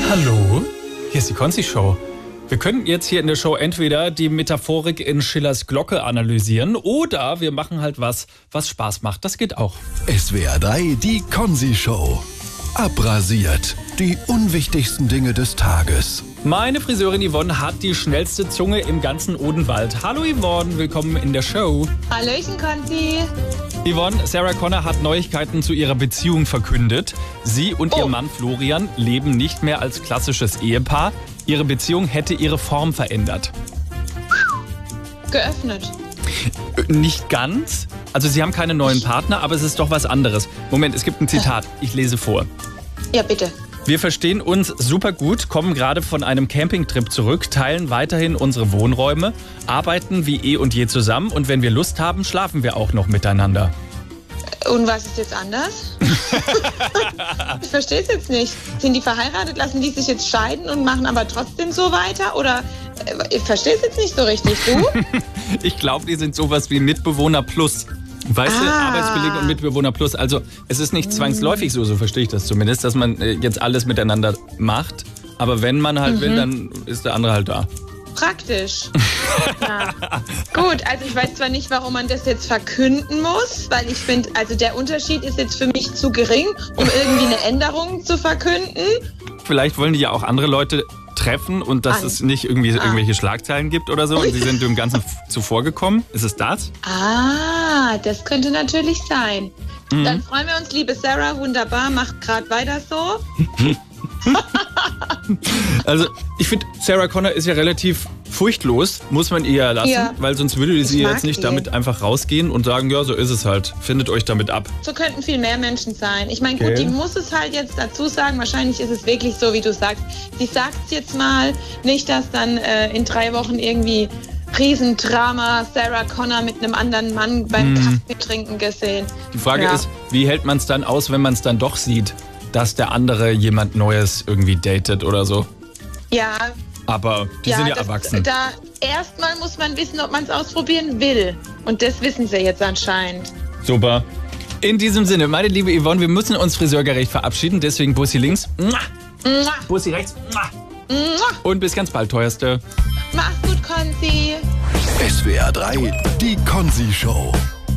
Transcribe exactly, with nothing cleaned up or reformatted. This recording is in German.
Hallo, hier ist die Konzi-Show. Wir können jetzt hier in der Show entweder die Metaphorik in Schillers Glocke analysieren oder wir machen halt was, was Spaß macht. Das geht auch. S W R drei, die Konzi-Show. Abrasiert. Die unwichtigsten Dinge des Tages. Meine Friseurin Yvonne hat die schnellste Zunge im ganzen Odenwald. Hallo Yvonne, willkommen in der Show. Hallöchen, Konzi. Yvonne, Sarah Connor hat Neuigkeiten zu ihrer Beziehung verkündet. Sie und oh. ihr Mann Florian leben nicht mehr als klassisches Ehepaar. Ihre Beziehung hätte ihre Form verändert. Geöffnet. Nicht ganz. Also sie haben keinen neuen Partner, aber es ist doch was anderes. Moment, es gibt ein Zitat. Ich lese vor. Ja, bitte. Wir verstehen uns super gut, kommen gerade von einem Campingtrip zurück, teilen weiterhin unsere Wohnräume, arbeiten wie eh und je zusammen und wenn wir Lust haben, schlafen wir auch noch miteinander. Und was ist jetzt anders? Ich verstehe es jetzt nicht. Sind die verheiratet, lassen die sich jetzt scheiden und machen aber trotzdem so weiter? Oder äh, ich verstehe es jetzt nicht so richtig, du? Ich glaube, die sind sowas wie Mitbewohner plus. Weißt du, Ah. Arbeitskollegen und Mitbewohner plus. Also es ist nicht zwangsläufig so, so verstehe ich das zumindest, dass man äh, jetzt alles miteinander macht. Aber wenn man halt Mhm. will, dann ist der andere halt da. Praktisch. Ja. Gut, also ich weiß zwar nicht, warum man das jetzt verkünden muss, weil ich finde, also der Unterschied ist jetzt für mich zu gering, um irgendwie eine Änderung zu verkünden. Vielleicht wollen die ja auch andere Leute treffen und dass An. es nicht irgendwie Ah. irgendwelche Schlagzeilen gibt oder so und sie sind dem Ganzen zuvor gekommen. Ist es das? Ah, das könnte natürlich sein. Mhm. Dann freuen wir uns, liebe Sarah, wunderbar, macht gerade weiter so. Also ich finde, Sarah Connor ist ja relativ furchtlos, muss man ihr lassen, Ja. weil sonst würde sie Ich mag jetzt nicht die. damit einfach rausgehen und sagen, ja, so ist es halt, findet euch damit ab. So könnten viel mehr Menschen sein. Ich meine, Okay. gut, die muss es halt jetzt dazu sagen. Wahrscheinlich ist es wirklich so, wie du sagst. Sie sagt es jetzt mal, nicht, dass dann äh, in drei Wochen irgendwie Riesendrama, Sarah Connor mit einem anderen Mann beim Hm. Kaffee trinken gesehen. Die Frage Ja. ist, wie hält man es dann aus, wenn man es dann doch sieht, dass der andere jemand Neues irgendwie datet oder so? Ja, Aber die sind ja das, erwachsen. Da erstmal muss man wissen, ob man es ausprobieren will. Und das wissen sie jetzt anscheinend. Super. In diesem Sinne, meine liebe Yvonne, wir müssen uns friseurgerecht verabschieden, deswegen Bussi links, Mua, Bussi rechts mua. und bis ganz bald, teuerste. Mach's gut, Konzi. S W R drei, die Konzi-Show.